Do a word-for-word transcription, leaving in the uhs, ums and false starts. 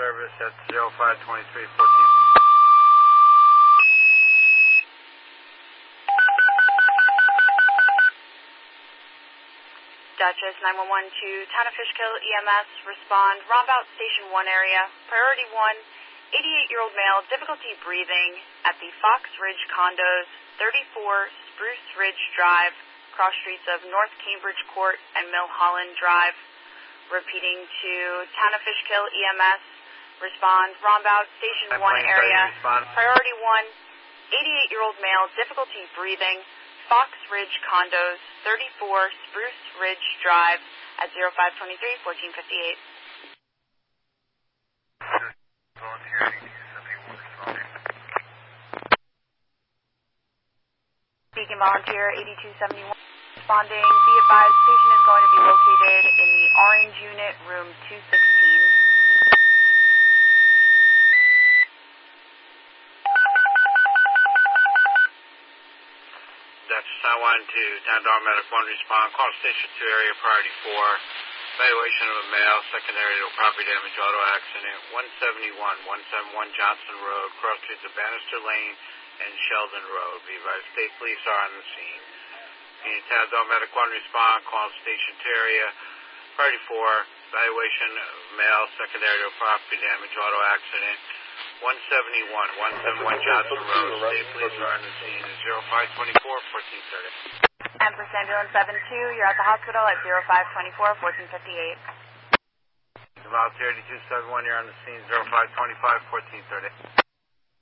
service at zero five twenty-three fourteen. Duchess nine one one to Town of Fishkill E M S, respond, Rombout Station one area, priority one, eighty-eight-year-old male, difficulty breathing at the Fox Ridge Condos, thirty-four Spruce Ridge Drive, cross streets of North Cambridge Court and Millholland Drive. Repeating to Town of Fishkill E M S, respond, Rombout Station one area, priority one, eighty-eight-year-old male, difficulty breathing, Fox Ridge Condos, thirty-four Spruce Ridge Drive at zero five twenty-three fourteen fifty-eight. Beacon Volunteer eighty-two seventy-one responding. Be advised, station is going to be located in the Orange Unit, room two sixteen. Duchess nine one one to Town Dar Medic one, respond, call station two area, priority four, evaluation of a male, secondary to a property damage auto accident, one seventy-one, one seventy-one Johnson Road, cross streets of Bannister Lane and Sheldon Road. Be advised, state police are on the scene. In Town Dar Medic one, respond, call station two area, priority four, evaluation of male, secondary to a property damage auto accident, one seventy-one, one seventy-one Johnson Road. State police are on the scene at zero five twenty-four fourteen thirty. Empress Ambulance seven two, you're at the hospital at zero five twenty-four fourteen fifty-eight. Volunteer eighty-two seventy-one, you're on the scene, zero five twenty-five fourteen thirty.